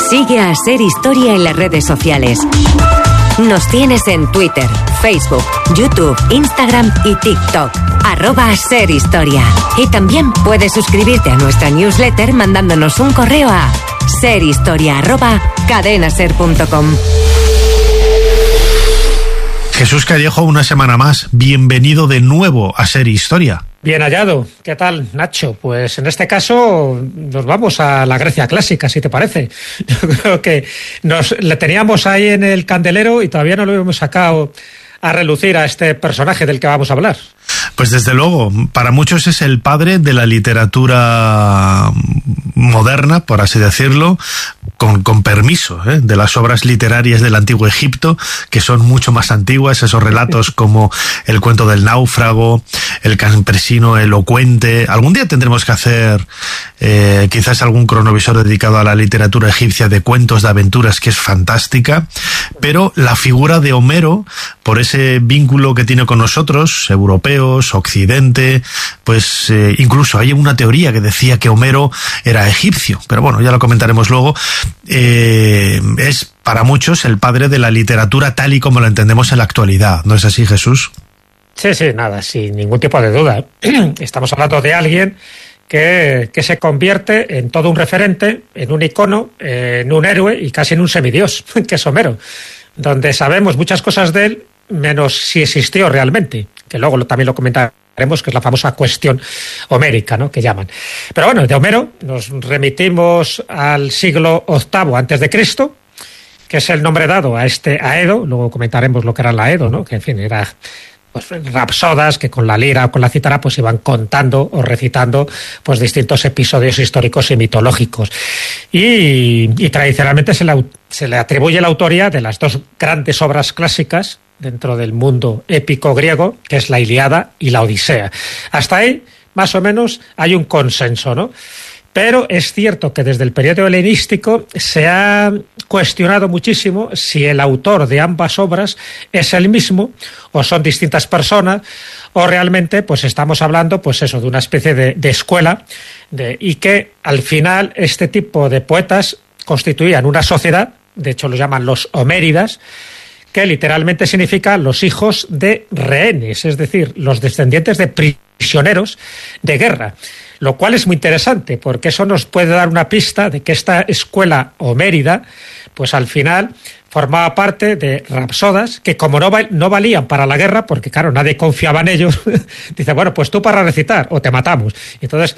Sigue a Ser Historia en las redes sociales. Nos tienes en Twitter, Facebook, YouTube, Instagram y TikTok. @SerHistoria. Y también puedes suscribirte a nuestra newsletter mandándonos un correo a serhistoria@cadenaser.com. Jesús Callejo, una semana más. Bienvenido de nuevo a Ser Historia. Bien hallado. ¿Qué tal, Nacho? Pues en este caso nos vamos a la Grecia clásica, si te parece. Yo creo que le teníamos ahí en el candelero y todavía no lo hemos sacado a relucir a este personaje del que vamos a hablar. Pues desde luego, para muchos es el padre de la literatura moderna, por así decirlo, con permiso, de las obras literarias del Antiguo Egipto, que son mucho más antiguas, esos relatos como el cuento del náufrago, el campesino elocuente. Algún día tendremos que hacer quizás algún cronovisor dedicado a la literatura egipcia de cuentos de aventuras, que es fantástica, pero la figura de Homero, por ese vínculo que tiene con nosotros, europeos, Occidente, pues incluso hay una teoría que decía que Homero era egipcio, pero bueno, ya lo comentaremos luego. Es para muchos el padre de la literatura tal y como la entendemos en la actualidad, ¿no es así, Jesús? Sí, nada, sin ningún tipo de duda. Estamos hablando de alguien que se convierte en todo un referente, en un icono, en un héroe y casi en un semidios, que es Homero, donde sabemos muchas cosas de él, menos si existió realmente, que luego también lo comentaremos, que es la famosa cuestión homérica, ¿no?, que llaman. Pero bueno, de Homero nos remitimos al siglo VIII antes de Cristo, que es el nombre dado a este Aedo. Luego comentaremos lo que era la Aedo, ¿no?, que en fin era pues rapsodas que con la lira o con la cítara pues iban contando o recitando pues distintos episodios históricos y mitológicos. Y tradicionalmente se le atribuye la autoría de las dos grandes obras clásicas dentro del mundo épico griego, que es la Ilíada y la Odisea. Hasta ahí, más o menos, hay un consenso, ¿no? Pero es cierto que desde el periodo helenístico se ha cuestionado muchísimo si el autor de ambas obras es el mismo o son distintas personas, o realmente pues estamos hablando pues eso, de una especie de escuela, y que al final este tipo de poetas constituían una sociedad, de hecho los llaman los Homéridas, que literalmente significa los hijos de rehenes, es decir, los descendientes de prisioneros de guerra. Lo cual es muy interesante, porque eso nos puede dar una pista de que esta escuela homérida, pues al final formaba parte de rapsodas que, como no valían para la guerra, porque claro, nadie confiaba en ellos, dice, bueno, pues tú para recitar o te matamos. Y entonces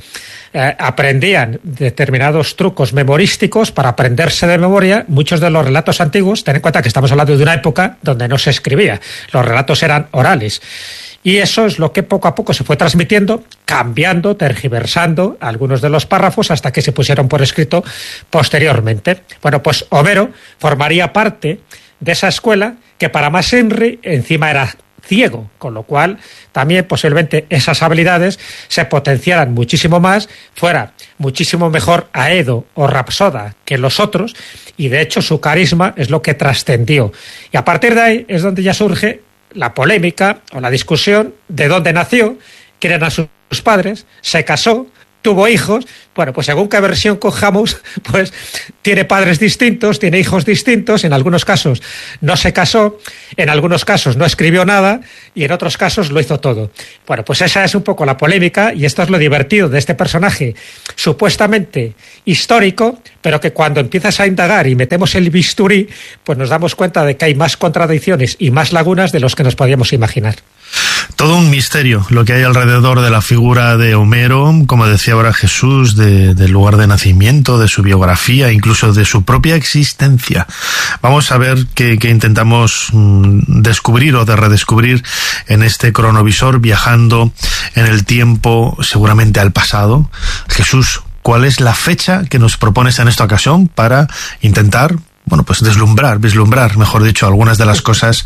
aprendían determinados trucos memorísticos para aprenderse de memoria muchos de los relatos antiguos. Ten en cuenta que estamos hablando de una época donde no se escribía, los relatos eran orales. Y eso es lo que poco a poco se fue transmitiendo, cambiando, tergiversando algunos de los párrafos hasta que se pusieron por escrito posteriormente. Bueno, pues Homero formaría parte de esa escuela que para más Henry encima era ciego, con lo cual también posiblemente esas habilidades se potenciaran muchísimo más, fuera muchísimo mejor Aedo o Rapsoda que los otros, y de hecho su carisma es lo que trascendió. Y a partir de ahí es donde ya surge la polémica o la discusión de dónde nació, quién eran sus padres, se casó, tuvo hijos. Bueno, pues según qué versión cojamos, pues tiene padres distintos, tiene hijos distintos, en algunos casos no se casó, en algunos casos no escribió nada y en otros casos lo hizo todo. Bueno, pues esa es un poco la polémica y esto es lo divertido de este personaje supuestamente histórico, pero que cuando empiezas a indagar y metemos el bisturí, pues nos damos cuenta de que hay más contradicciones y más lagunas de los que nos podíamos imaginar. Todo un misterio lo que hay alrededor de la figura de Homero, como decía ahora Jesús, del lugar de nacimiento, de su biografía, incluso de su propia existencia. Vamos a ver qué intentamos descubrir o de redescubrir en este cronovisor, viajando en el tiempo, seguramente al pasado. Jesús, ¿cuál es la fecha que nos propones en esta ocasión para intentar, bueno, pues vislumbrar, mejor dicho, algunas de las cosas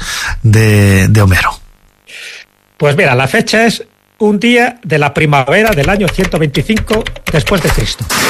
de Homero? Pues mira, la fecha es un día de la primavera del año 125 después de Cristo.